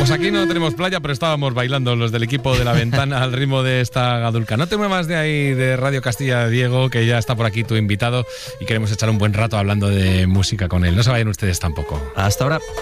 Pues aquí no tenemos playa, pero estábamos bailando los del equipo de La Ventana al ritmo de esta gadulca. No te muevas de ahí de Radio Castilla, Diego, que ya está por aquí tu invitado y queremos echar un buen rato hablando de música con él. No se vayan ustedes tampoco. Hasta ahora.